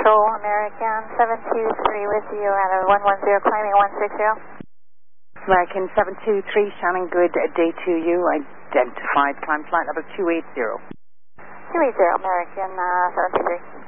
Control, American 723 with you at a 110, climbing 160. American 723, Shannon Good, day 2U, identified, climb flight level 280. 280, American 723.